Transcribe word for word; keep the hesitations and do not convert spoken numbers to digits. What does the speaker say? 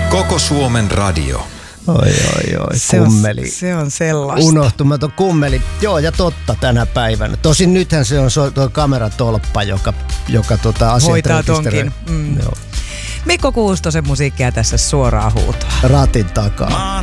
Koko Suomen radio. Oi, oi, oi, Se kummeli. on, se on sellaista. Unohtumaton kummeli. Joo, ja totta tänä päivänä. Tosin nythän se on tuo kameratolppa, joka, joka tota asiat hoitaa rekisteröi. tonkin. Mm. Joo. Mikko Kuustosen musiikkia tässä suoraan huutoa. Ratin takaa.